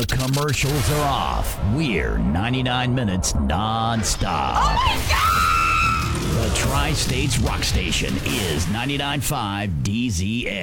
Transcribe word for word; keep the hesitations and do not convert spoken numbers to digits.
The commercials are off. We're ninety-nine minutes non-stop. Oh my God! The Tri-States Rock Station is ninety-nine point five D Z A.